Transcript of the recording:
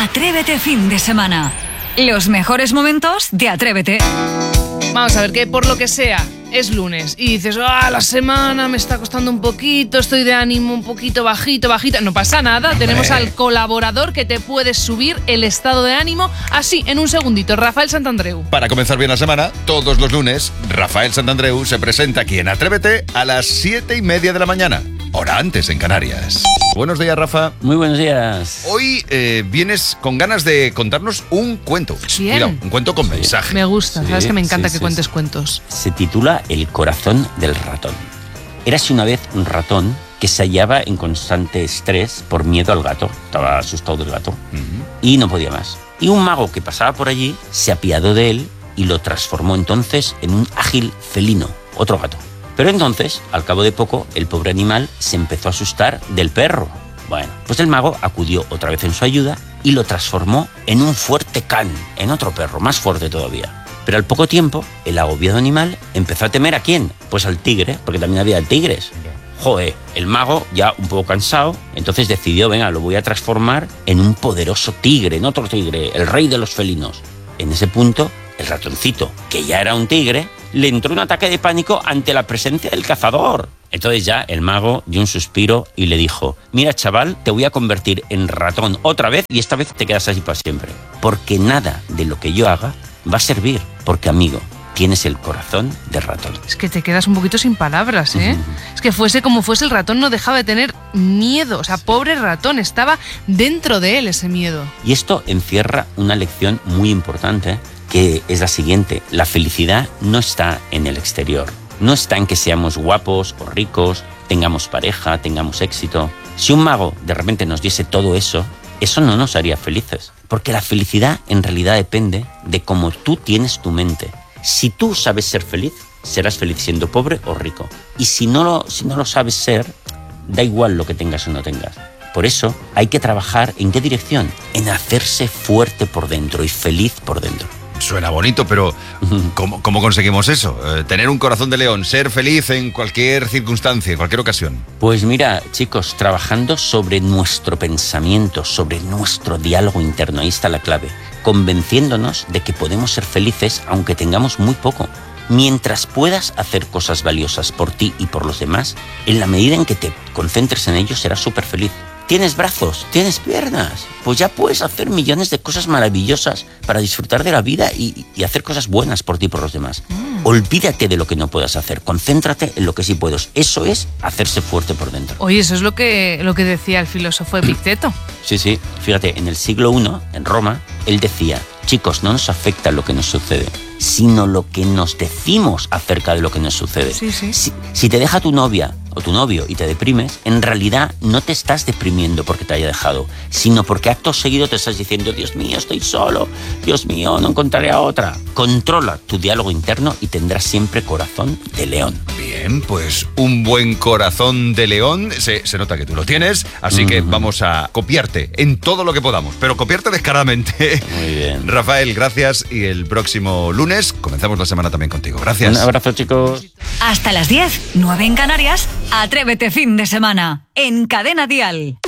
Atrévete fin de semana. Los mejores momentos de Atrévete. Vamos a ver, que por lo que sea, es lunes y dices, la semana me está costando un poquito, estoy de ánimo un poquito bajita. No pasa nada, tenemos al colaborador que te puede subir el estado de ánimo así, en un segundito, Rafael Santandreu. Para comenzar bien la semana, todos los lunes, Rafael Santandreu se presenta aquí en Atrévete a las 7:30 de la mañana. Hora antes en Canarias. Buenos días, Rafa. Muy buenos días. Hoy vienes con ganas de contarnos un cuento. Bien. Mira, un cuento con mensaje. Me gusta, Sí, sabes que me encanta que sí. cuentes cuentos. Se titula El corazón del ratón. Érase una vez un ratón que se hallaba en constante estrés por miedo al gato. Estaba asustado del gato y no podía más. Y un mago que pasaba por allí se apiadó de él y lo transformó entonces en un ágil felino, otro gato. Pero entonces, al cabo de poco, el pobre animal se empezó a asustar del perro. Bueno, pues el mago acudió otra vez en su ayuda y lo transformó en un fuerte can, en otro perro, más fuerte todavía. Pero al poco tiempo, el agobiado animal empezó a temer ¿a quién? Pues al tigre, porque también había tigres. Joder, el mago, ya un poco cansado, entonces decidió, venga, lo voy a transformar en un poderoso tigre, en otro tigre, el rey de los felinos. En ese punto, el ratoncito, que ya era un tigre, le entró un ataque de pánico ante la presencia del cazador. Entonces ya el mago dio un suspiro y le dijo, mira chaval, te voy a convertir en ratón otra vez y esta vez te quedas así para siempre. Porque nada de lo que yo haga va a servir, porque amigo, tienes el corazón de ratón. Es que te quedas un poquito sin palabras, ¿eh? Es que fuese como fuese, el ratón no dejaba de tener miedo. O sea, pobre ratón, estaba dentro de él ese miedo. Y esto encierra una lección muy importante, que es la siguiente. La felicidad no está en el exterior. No está en que seamos guapos o ricos, tengamos pareja, tengamos éxito. Si un mago de repente nos diese todo eso, eso no nos haría felices. Porque la felicidad en realidad depende de cómo tú tienes tu mente. Si tú sabes ser feliz, serás feliz siendo pobre o rico. Y si no lo sabes ser, da igual lo que tengas o no tengas. Por eso hay que trabajar ¿en qué dirección? En hacerse fuerte por dentro y feliz por dentro. Suena bonito, pero ¿cómo conseguimos eso? Tener un corazón de león, ser feliz en cualquier circunstancia, en cualquier ocasión. Pues mira, chicos, trabajando sobre nuestro pensamiento, sobre nuestro diálogo interno, ahí está la clave, convenciéndonos de que podemos ser felices aunque tengamos muy poco. Mientras puedas hacer cosas valiosas por ti y por los demás, en la medida en que te concentres en ello, serás súper feliz. ¿Tienes brazos? ¿Tienes piernas? Pues ya puedes hacer millones de cosas maravillosas para disfrutar de la vida y hacer cosas buenas por ti y por los demás. Olvídate de lo que no puedas hacer, concéntrate en lo que sí puedes. Eso es hacerse fuerte por dentro. Oye, eso es lo que decía el filósofo Epicteto. Sí, fíjate, en el siglo I, en Roma, él decía, chicos, no nos afecta lo que nos sucede, sino lo que nos decimos acerca de lo que nos sucede. Sí. Si te deja tu novia o tu novio y te deprimes, en realidad no te estás deprimiendo porque te haya dejado, sino porque acto seguido te estás diciendo, Dios mío, estoy solo, Dios mío, no encontraré a otra. Controla tu diálogo interno y tendrás siempre corazón de león. Bien, pues un buen corazón de león, se nota que tú lo tienes, así que vamos a copiarte en todo lo que podamos, pero copiarte descaradamente. Muy bien. Rafael, gracias, y el próximo lunes comenzamos la semana también contigo. Gracias. Un abrazo, chicos. Hasta las 10, 9 en Canarias. Atrévete fin de semana en Cadena Dial.